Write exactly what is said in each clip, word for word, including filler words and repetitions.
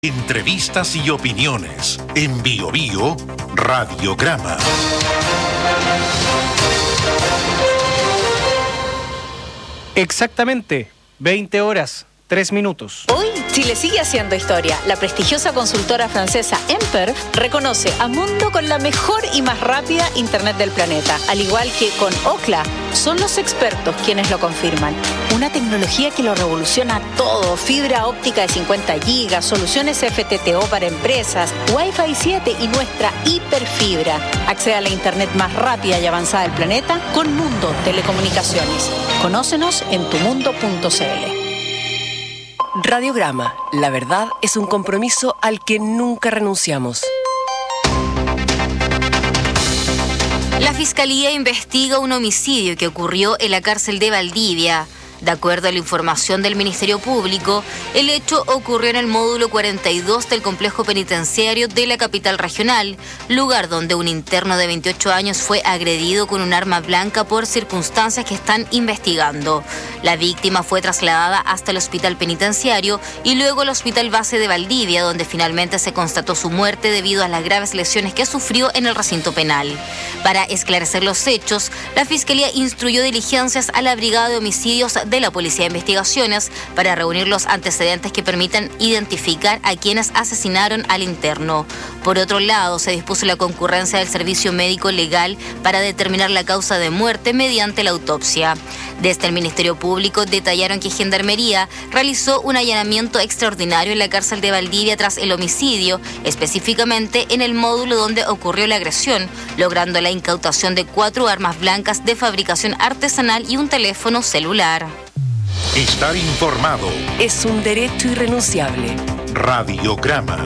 Entrevistas y opiniones en Bio Bio Radiograma. Exactamente, veinte horas, tres minutos. Hoy, Chile sigue haciendo historia. La prestigiosa consultora francesa Emper reconoce a Mundo con la mejor y más rápida internet del planeta. Al igual que con Ookla, son los expertos quienes lo confirman. Una tecnología que lo revoluciona todo. Fibra óptica de cincuenta gigas, soluciones F T T O para empresas, Wi-Fi siete y nuestra hiperfibra. Accede a la internet más rápida y avanzada del planeta con Mundo Telecomunicaciones. Conócenos en tumundo punto c l. Radiograma. La verdad es un compromiso al que nunca renunciamos. La Fiscalía investiga un homicidio que ocurrió en la cárcel de Valdivia. De acuerdo a la información del Ministerio Público, el hecho ocurrió en el módulo cuarenta y dos del complejo penitenciario de la capital regional, lugar donde un interno de veintiocho años fue agredido con un arma blanca por circunstancias que están investigando. La víctima fue trasladada hasta el hospital penitenciario y luego al hospital base de Valdivia, donde finalmente se constató su muerte debido a las graves lesiones que sufrió en el recinto penal. Para esclarecer los hechos, la Fiscalía instruyó diligencias a la Brigada de Homicidios de la Policía de Investigaciones para reunir los antecedentes que permitan identificar a quienes asesinaron al interno. Por otro lado, se dispuso la concurrencia del servicio médico legal para determinar la causa de muerte mediante la autopsia. Desde el Ministerio Público detallaron que Gendarmería realizó un allanamiento extraordinario en la cárcel de Valdivia tras el homicidio, específicamente en el módulo donde ocurrió la agresión, logrando la incautación de cuatro armas blancas de fabricación artesanal y un teléfono celular. Estar informado es un derecho irrenunciable. Radiograma.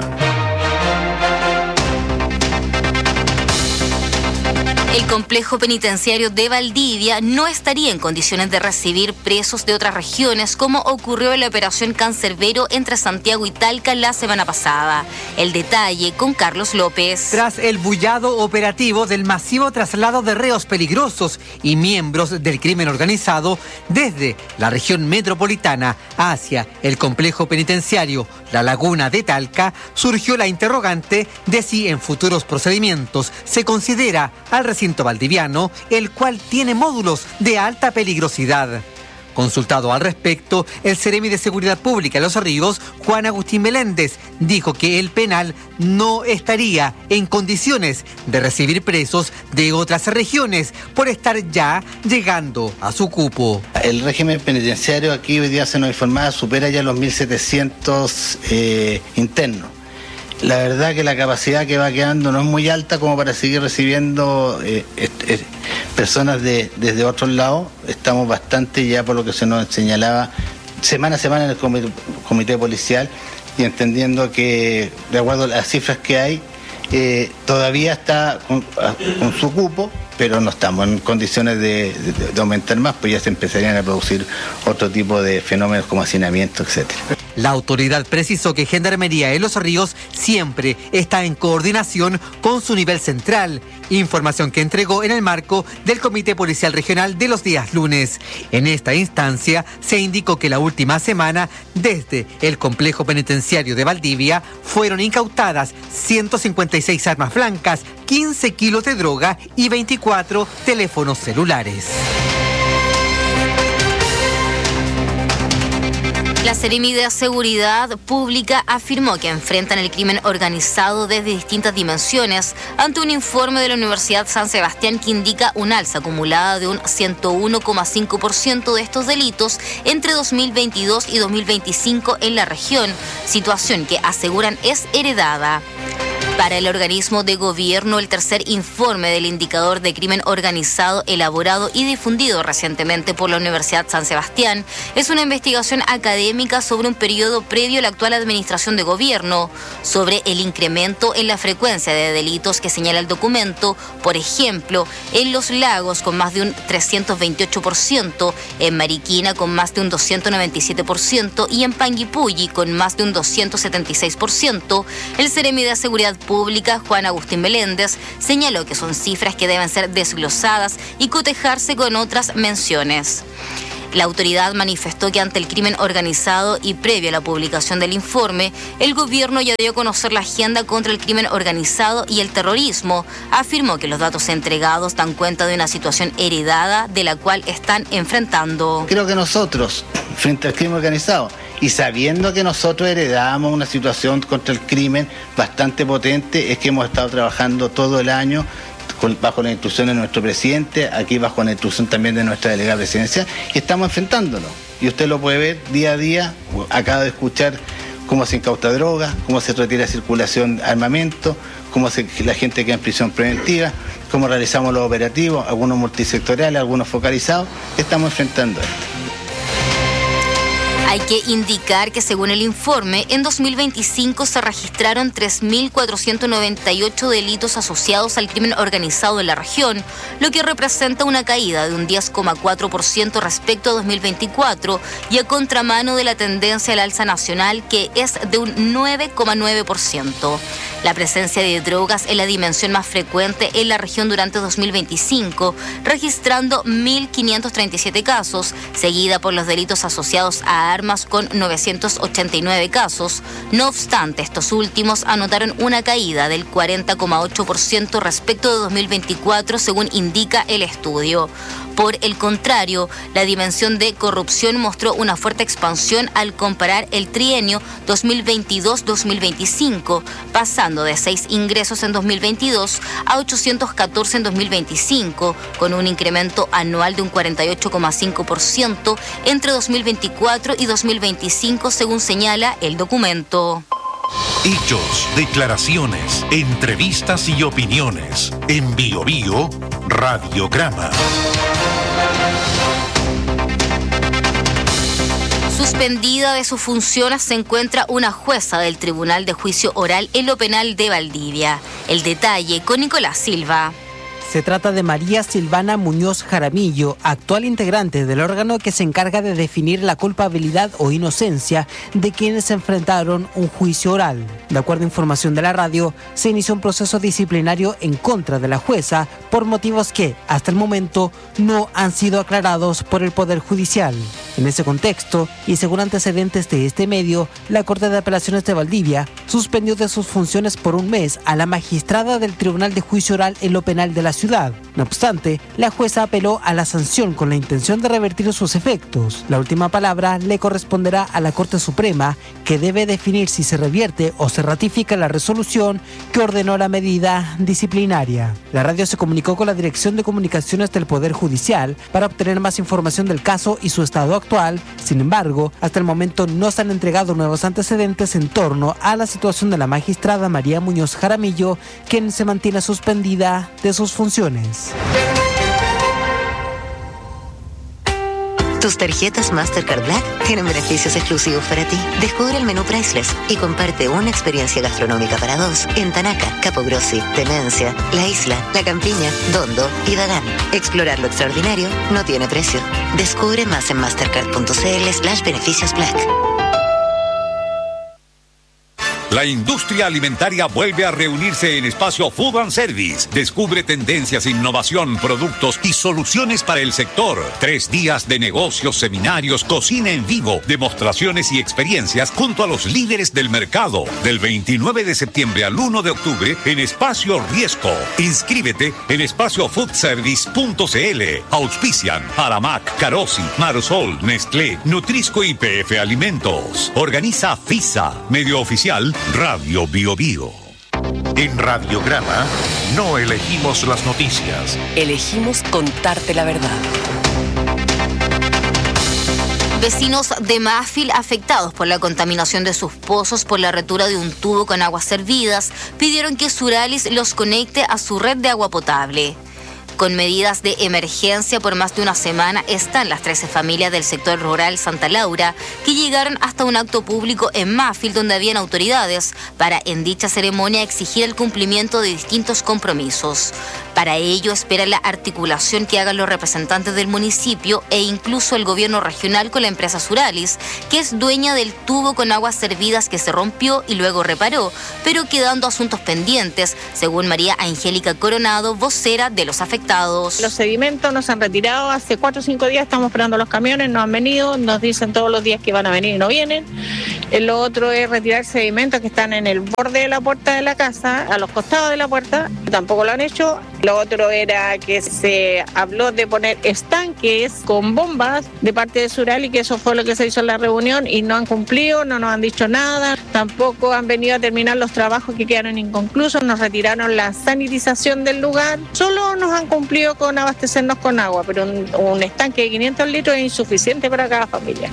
El complejo penitenciario de Valdivia no estaría en condiciones de recibir presos de otras regiones, como ocurrió en la operación Cancerbero entre Santiago y Talca la semana pasada. El detalle con Carlos López. Tras el bullado operativo del masivo traslado de reos peligrosos y miembros del crimen organizado desde la región metropolitana hacia el complejo penitenciario La Laguna de Talca, surgió la interrogante de si en futuros procedimientos se considera al recinto valdiviano, el cual tiene módulos de alta peligrosidad. Consultado al respecto, el Seremi de Seguridad Pública de Los Ríos, Juan Agustín Meléndez, dijo que el penal no estaría en condiciones de recibir presos de otras regiones por estar ya llegando a su cupo. El régimen penitenciario aquí hoy día se nos informaba supera ya los mil setecientos eh, internos. La verdad que la capacidad que va quedando no es muy alta como para seguir recibiendo eh, eh, personas de, desde otros lados. Estamos bastante ya por lo que se nos señalaba semana a semana en el comité, comité policial, y entendiendo que de acuerdo a las cifras que hay, eh, todavía está con, con su cupo, pero no estamos en condiciones de, de, de aumentar más, pues ya se empezarían a producir otro tipo de fenómenos como hacinamiento, etcétera. La autoridad precisó que Gendarmería de Los Ríos siempre está en coordinación con su nivel central, información que entregó en el marco del Comité Policial Regional de los días lunes. En esta instancia se indicó que la última semana, desde el complejo penitenciario de Valdivia, fueron incautadas ciento cincuenta y seis armas blancas, quince kilos de droga y veinticuatro teléfonos celulares. La Seremi de Seguridad Pública afirmó que enfrentan el crimen organizado desde distintas dimensiones ante un informe de la Universidad San Sebastián que indica un alza acumulada de un ciento uno coma cinco por ciento de estos delitos entre dos mil veintidós y dos mil veinticinco en la región, situación que aseguran es heredada. Para el organismo de gobierno, el tercer informe del indicador de crimen organizado elaborado y difundido recientemente por la Universidad San Sebastián es una investigación académica sobre un periodo previo a la actual administración de gobierno, sobre el incremento en la frecuencia de delitos que señala el documento, por ejemplo, en Los Lagos con más de un trescientos veintiocho por ciento, en Mariquina con más de un doscientos noventa y siete por ciento y en Panguipulli con más de un doscientos setenta y seis por ciento. El Seremi de Seguridad Pública, Juan Agustín Meléndez, señaló que son cifras que deben ser desglosadas y cotejarse con otras menciones. La autoridad manifestó que ante el crimen organizado y previo a la publicación del informe, el gobierno ya dio a conocer la agenda contra el crimen organizado y el terrorismo. Afirmó que los datos entregados dan cuenta de una situación heredada de la cual están enfrentando. Creo que nosotros, frente al crimen organizado, y sabiendo que nosotros heredamos una situación contra el crimen bastante potente, es que hemos estado trabajando todo el año con, bajo la instrucción de nuestro presidente, aquí bajo la instrucción también de nuestra delegada presidencial, y estamos enfrentándolo. Y usted lo puede ver día a día, acaba de escuchar cómo se incauta droga, cómo se retira circulación de armamento, cómo se, la gente queda en prisión preventiva, cómo realizamos los operativos, algunos multisectoriales, algunos focalizados, estamos enfrentando esto. Hay que indicar que según el informe, en dos mil veinticinco se registraron tres mil cuatrocientos noventa y ocho delitos asociados al crimen organizado en la región, lo que representa una caída de un diez coma cuatro por ciento respecto a dos mil veinticuatro y a contramano de la tendencia al alza nacional, que es de un nueve coma nueve por ciento. La presencia de drogas es la dimensión más frecuente en la región durante dos mil veinticinco, registrando mil quinientos treinta y siete casos, seguida por los delitos asociados a armas con novecientos ochenta y nueve casos. No obstante, estos últimos anotaron una caída del cuarenta coma ocho por ciento respecto de dos mil veinticuatro, según indica el estudio. Por el contrario, la dimensión de corrupción mostró una fuerte expansión al comparar el trienio dos mil veintidós dos mil veinticinco, pasando de seis ingresos en dos mil veintidós a ochocientos catorce en dos mil veinticinco, con un incremento anual de un cuarenta y ocho coma cinco por ciento entre dos mil veinticuatro y dos mil veinticinco, según señala el documento. Hechos, declaraciones, entrevistas y opiniones. En Bio Bio, Radiograma. Suspendida de sus funciones se encuentra una jueza del Tribunal de Juicio Oral en lo Penal de Valdivia. El detalle con Nicolás Silva. Se trata de María Silvana Muñoz Jaramillo, actual integrante del órgano que se encarga de definir la culpabilidad o inocencia de quienes enfrentaron un juicio oral. De acuerdo a información de la radio, se inició un proceso disciplinario en contra de la jueza por motivos que, hasta el momento, no han sido aclarados por el Poder Judicial. En ese contexto, y según antecedentes de este medio, la Corte de Apelaciones de Valdivia suspendió de sus funciones por un mes a la magistrada del Tribunal de Juicio Oral en lo Penal de la ciudad. No obstante, la jueza apeló a la sanción con la intención de revertir sus efectos. La última palabra le corresponderá a la Corte Suprema, que debe definir si se revierte o se ratifica la resolución que ordenó la medida disciplinaria. La radio se comunicó con la Dirección de Comunicaciones del Poder Judicial para obtener más información del caso y su estado actual. Sin embargo, hasta el momento no se han entregado nuevos antecedentes en torno a la situación de la magistrada María Muñoz Jaramillo, quien se mantiene suspendida de sus funciones. Tus tarjetas Mastercard Black tienen beneficios exclusivos para ti. Descubre el menú Priceless y comparte una experiencia gastronómica para dos en Tanaca, Capogrossi, Demencia, La Isla, La Campiña, Dondo y Dagán. Explorar lo extraordinario no tiene precio. Descubre más en mastercard.cl slash beneficios black. La industria alimentaria vuelve a reunirse en Espacio Food and Service. Descubre tendencias, innovación, productos y soluciones para el sector. Tres días de negocios, seminarios, cocina en vivo, demostraciones y experiencias junto a los líderes del mercado. Del veintinueve de septiembre al uno de octubre en Espacio Riesco. Inscríbete en espacio food service punto c l. Auspician Aramac, Carosi, Marsol, Nestlé, Nutrisco y P F Alimentos. Organiza FISA, medio oficial Radio Bio Bio. En Radiograma no elegimos las noticias. Elegimos contarte la verdad. Vecinos de Mafil afectados por la contaminación de sus pozos por la rotura de un tubo con aguas servidas pidieron que Suralis los conecte a su red de agua potable. Con medidas de emergencia por más de una semana están las trece familias del sector rural Santa Laura que llegaron hasta un acto público en Mafil donde habían autoridades para en dicha ceremonia exigir el cumplimiento de distintos compromisos. Para ello espera la articulación que hagan los representantes del municipio e incluso el gobierno regional con la empresa Suralis, que es dueña del tubo con aguas servidas que se rompió y luego reparó, pero quedando asuntos pendientes, según María Angélica Coronado, vocera de los afectados. afectados. Los sedimentos nos han retirado hace cuatro o cinco días, estamos esperando los camiones, no han venido, nos dicen todos los días que van a venir y no vienen. Lo otro es retirar sedimentos que están en el borde de la puerta de la casa, a los costados de la puerta, tampoco lo han hecho. Lo otro era que se habló de poner estanques con bombas de parte de Surali, que eso fue lo que se hizo en la reunión y no han cumplido, no nos han dicho nada, tampoco han venido a terminar los trabajos que quedaron inconclusos, nos retiraron la sanitización del lugar, solo nos han cumplido con abastecernos con agua, pero un, un estanque de quinientos litros es insuficiente para cada familia.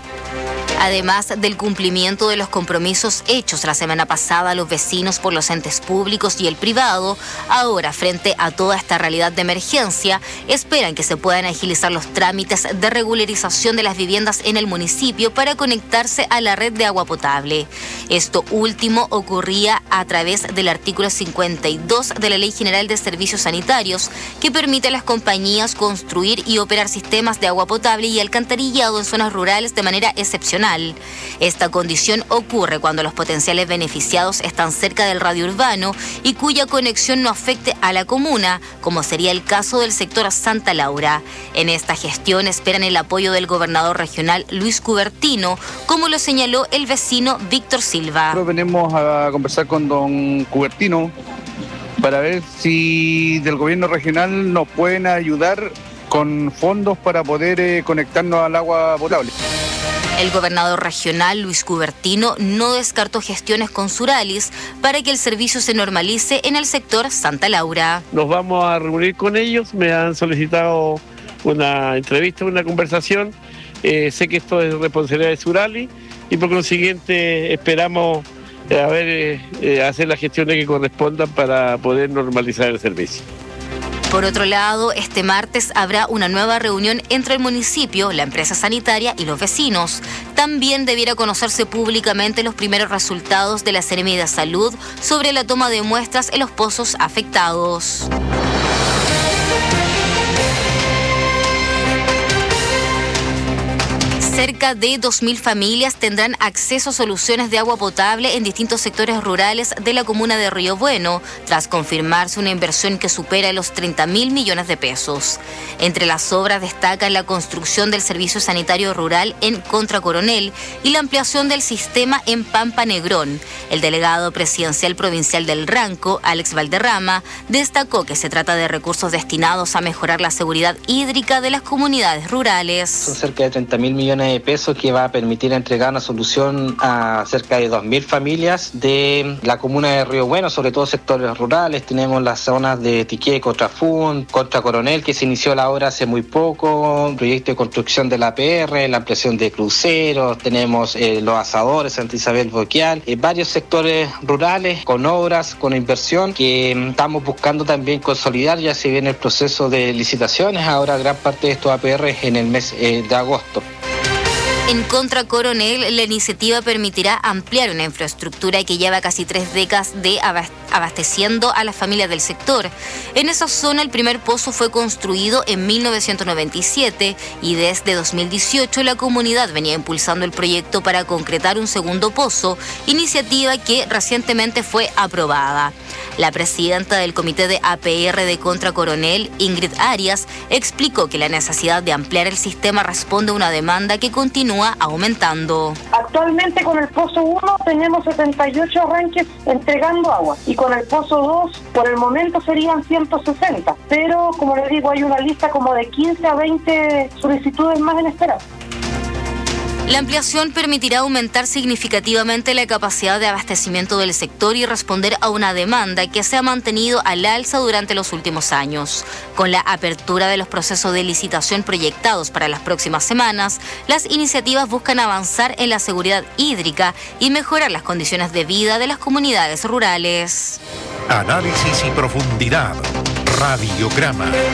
Además del cumplimiento de los compromisos hechos la semana pasada a los vecinos por los entes públicos y el privado, ahora, frente a toda esta realidad de emergencia, esperan que se puedan agilizar los trámites de regularización de las viviendas en el municipio para conectarse a la red de agua potable. Esto último ocurría a través del artículo cincuenta y dos de la Ley General de Servicios Sanitarios, que permite a las compañías construir y operar sistemas de agua potable y alcantarillado en zonas rurales de manera excepcional. Esta condición ocurre cuando los potenciales beneficiados están cerca del radio urbano y cuya conexión no afecte a la comuna, como sería el caso del sector Santa Laura. En esta gestión esperan el apoyo del gobernador regional Luis Cubertino, como lo señaló el vecino Víctor Silva. Nosotros venimos a conversar con don Cubertino para ver si del gobierno regional nos pueden ayudar con fondos para poder eh, conectarnos al agua potable. El gobernador regional, Luis Cubertino, no descartó gestiones con Suralis para que el servicio se normalice en el sector Santa Laura. Nos vamos a reunir con ellos, me han solicitado una entrevista, una conversación. Eh, sé que esto es responsabilidad de Suralis y por consiguiente esperamos eh, a ver, eh, eh, hacer las gestiones que correspondan para poder normalizar el servicio. Por otro lado, este martes habrá una nueva reunión entre el municipio, la empresa sanitaria y los vecinos. También debiera conocerse públicamente los primeros resultados de la Seremi de Salud sobre la toma de muestras en los pozos afectados. Cerca de dos mil familias tendrán acceso a soluciones de agua potable en distintos sectores rurales de la comuna de Río Bueno, tras confirmarse una inversión que supera los treinta mil millones de pesos. Entre las obras destacan la construcción del servicio sanitario rural en Contra Coronel y la ampliación del sistema en Pampa Negrón. El delegado presidencial provincial del Ranco, Alex Valderrama, destacó que se trata de recursos destinados a mejorar la seguridad hídrica de las comunidades rurales. Son cerca de treinta mil millones de pesos que va a permitir entregar una solución a cerca de dos mil familias de la comuna de Río Bueno, sobre todo sectores rurales. Tenemos las zonas de Tiqué, Contrafún, Contra Coronel, que se inició la obra hace muy poco, un proyecto de construcción de la A P R, la ampliación de cruceros, tenemos eh, los asadores, Santa Isabel Boquial, eh, varios sectores rurales con obras, con inversión que eh, estamos buscando también consolidar. Ya se viene el proceso de licitaciones, ahora gran parte de estos A P R en el mes eh, de agosto. En Contra Coronel, la iniciativa permitirá ampliar una infraestructura que lleva casi tres décadas de abasteciendo a las familias del sector. En esa zona, el primer pozo fue construido en mil novecientos noventa y siete y desde dos mil dieciocho la comunidad venía impulsando el proyecto para concretar un segundo pozo, iniciativa que recientemente fue aprobada. La presidenta del Comité de A P R de Contra Coronel, Ingrid Arias, explicó que la necesidad de ampliar el sistema responde a una demanda que continúa aumentando. Actualmente con el Pozo uno tenemos setenta y ocho arranques entregando agua y con el Pozo dos por el momento serían ciento sesenta, pero como les digo hay una lista como de quince a veinte solicitudes más en espera. La ampliación permitirá aumentar significativamente la capacidad de abastecimiento del sector y responder a una demanda que se ha mantenido al alza durante los últimos años. Con la apertura de los procesos de licitación proyectados para las próximas semanas, las iniciativas buscan avanzar en la seguridad hídrica y mejorar las condiciones de vida de las comunidades rurales. Análisis y profundidad. Radiograma. Thank you.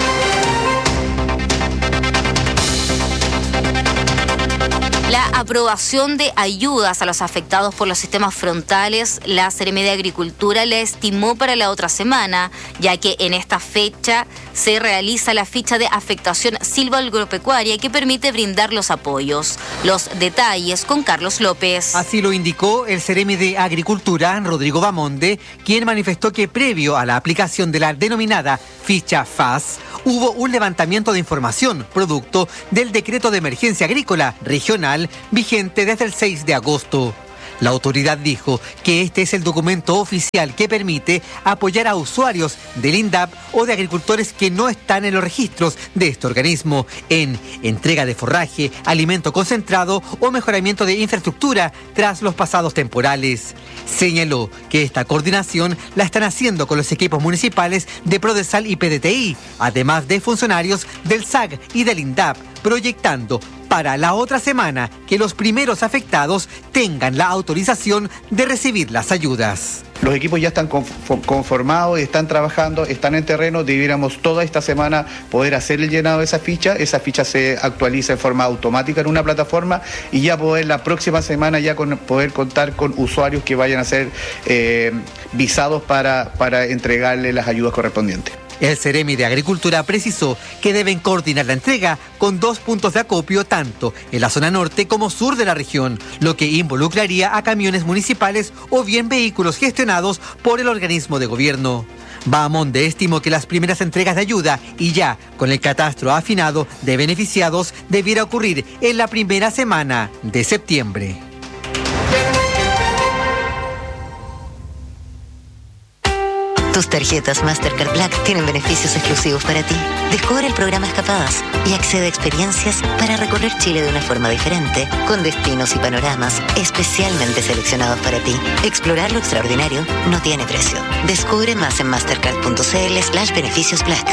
La aprobación de ayudas a los afectados por los sistemas frontales, la Seremi de Agricultura la estimó para la otra semana, ya que en esta fecha se realiza la ficha de afectación silvoagropecuaria que permite brindar los apoyos. Los detalles con Carlos López. Así lo indicó el Seremi de Agricultura, Rodrigo Bamonde, quien manifestó que previo a la aplicación de la denominada ficha F A S, hubo un levantamiento de información producto del decreto de emergencia agrícola regional vigente desde el seis de agosto. La autoridad dijo que este es el documento oficial que permite apoyar a usuarios del INDAP o de agricultores que no están en los registros de este organismo en entrega de forraje, alimento concentrado o mejoramiento de infraestructura tras los pasados temporales. Señaló que esta coordinación la están haciendo con los equipos municipales de Prodesal y P D T I, además de funcionarios del S A G y del INDAP, proyectando para la otra semana que los primeros afectados tengan la autorización de recibir las ayudas. Los equipos ya están conformados, están trabajando, están en terreno. Debiéramos toda esta semana poder hacer el llenado de esa ficha. Esa ficha se actualiza en forma automática en una plataforma y ya poder la próxima semana ya con, poder contar con usuarios que vayan a ser eh, visados para, para entregarle las ayudas correspondientes. El Seremi de Agricultura precisó que deben coordinar la entrega con dos puntos de acopio tanto en la zona norte como sur de la región, lo que involucraría a camiones municipales o bien vehículos gestionados por el organismo de gobierno. Bamonde estimó que las primeras entregas de ayuda y ya con el catastro afinado de beneficiados debiera ocurrir en la primera semana de septiembre. Tus tarjetas Mastercard Black tienen beneficios exclusivos para ti. Descubre el programa Escapadas y accede a experiencias para recorrer Chile de una forma diferente, con destinos y panoramas especialmente seleccionados para ti. Explorar lo extraordinario no tiene precio. Descubre más en mastercard.cl slash beneficios Black.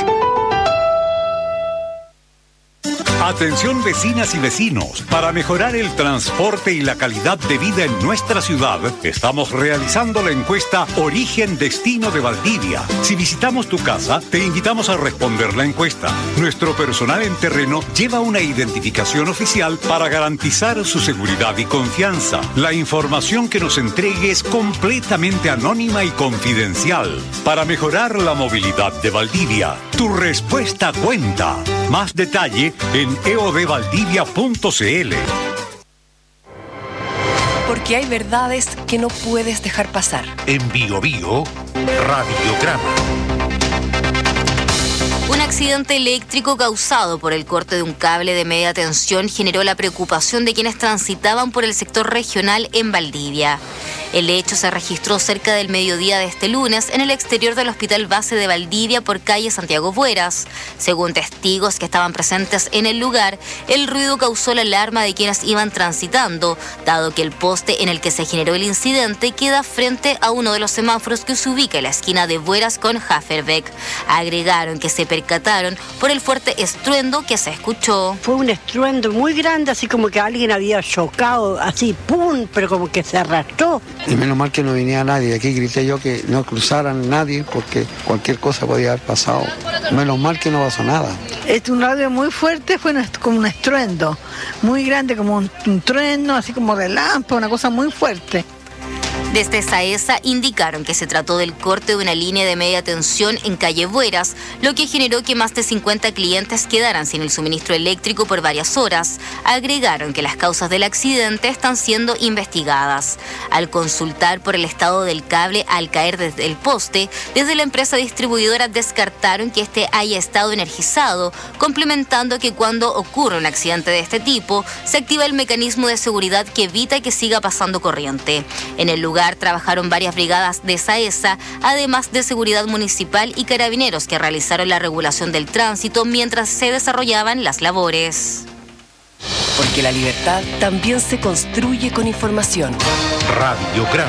Atención vecinas y vecinos, para mejorar el transporte y la calidad de vida en nuestra ciudad, estamos realizando la encuesta Origen Destino de Valdivia. Si visitamos tu casa, te invitamos a responder la encuesta. Nuestro personal en terreno lleva una identificación oficial para garantizar su seguridad y confianza. La información que nos entregue es completamente anónima y confidencial. Para mejorar la movilidad de Valdivia, tu respuesta cuenta. Más detalle en e o d valdivia punto c l. Porque hay verdades que no puedes dejar pasar. En Bio Bio, Radiograma. Un accidente eléctrico causado por el corte de un cable de media tensión generó la preocupación de quienes transitaban por el sector regional en Valdivia. El hecho se registró cerca del mediodía de este lunes en el exterior del Hospital Base de Valdivia por calle Santiago Bueras. Según testigos que estaban presentes en el lugar, el ruido causó la alarma de quienes iban transitando, dado que el poste en el que se generó el incidente queda frente a uno de los semáforos que se ubica en la esquina de Bueras con Haferbeck. Agregaron que se percataron por el fuerte estruendo que se escuchó. Fue un estruendo muy grande, así como que alguien había chocado, así, ¡pum!, pero como que se arrastró. Y menos mal que no venía nadie. Aquí grité yo que no cruzaran nadie porque cualquier cosa podía haber pasado. Menos mal que no pasó nada. Es un radio muy fuerte, fue como un estruendo, muy grande, como un, un trueno, así como de lámpara, una cosa muy fuerte. Desde SAESA indicaron que se trató del corte de una línea de media tensión en calle Bueras, lo que generó que más de cincuenta clientes quedaran sin el suministro eléctrico por varias horas. Agregaron que las causas del accidente están siendo investigadas. Al consultar por el estado del cable al caer desde el poste, desde la empresa distribuidora descartaron que este haya estado energizado, complementando que cuando ocurre un accidente de este tipo, se activa el mecanismo de seguridad que evita que siga pasando corriente. En el lugar trabajaron varias brigadas de SAESA, además de seguridad municipal y carabineros que realizaron la regulación del tránsito mientras se desarrollaban las labores. Porque la libertad también se construye con información. Radiograma.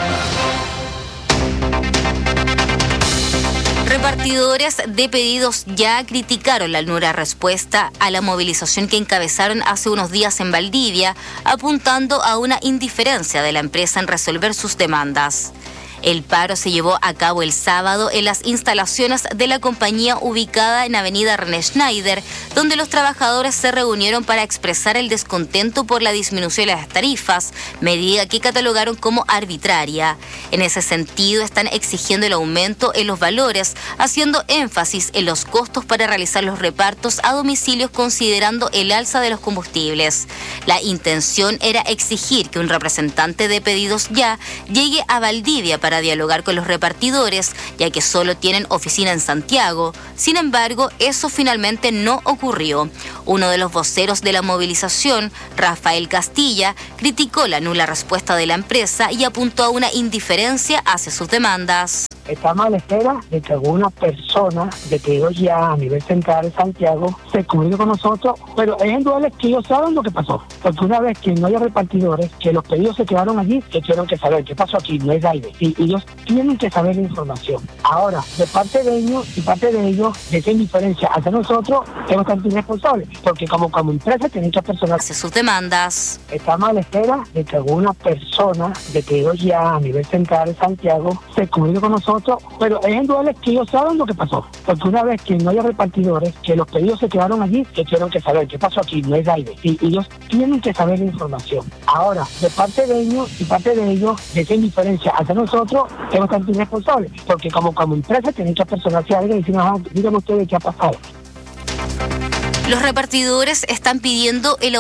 Repartidores de pedidos ya criticaron la nula respuesta a la movilización que encabezaron hace unos días en Valdivia, apuntando a una indiferencia de la empresa en resolver sus demandas. El paro se llevó a cabo el sábado en las instalaciones de la compañía ubicada en Avenida René Schneider, donde los trabajadores se reunieron para expresar el descontento por la disminución de las tarifas, medida que catalogaron como arbitraria. En ese sentido, están exigiendo el aumento en los valores, haciendo énfasis en los costos para realizar los repartos a domicilios considerando el alza de los combustibles. La intención era exigir que un representante de Pedidos Ya llegue a Valdivia para dialogar con los repartidores, ya que solo tienen oficina en Santiago. Sin embargo, eso finalmente no ocurrió. Uno de los voceros de la movilización, Rafael Castilla, criticó la nula respuesta de la empresa y apuntó a una indiferencia hacia sus demandas. Estamos a la espera de que alguna persona de Pedidos Ya a nivel central de Santiago se comunique con nosotros, pero es indudable que ellos saben lo que pasó, porque una vez que no haya repartidores, que los pedidos se quedaron allí, que tienen que saber qué pasó aquí, no es aire, y ellos tienen que saber la información. Ahora, de parte de ellos y parte de ellos, de esa indiferencia hacia nosotros, es bastante irresponsable, porque como, como empresa tienen que personarse sus demandas. Estamos a la espera de que alguna persona de Pedidos Ya a nivel central de Santiago se comunique con nosotros, pero es indudable que ellos saben lo que pasó, porque una vez que no haya repartidores, que los pedidos se quedaron allí, que tienen que saber qué pasó aquí, no es aire, y ellos tienen que saber la información. Ahora, de parte de ellos y parte de ellos, de esa indiferencia hacia nosotros, es bastante irresponsable, porque como, como empresa tienen que personarse a alguien y decir, díganme ustedes qué ha pasado. Los repartidores están pidiendo el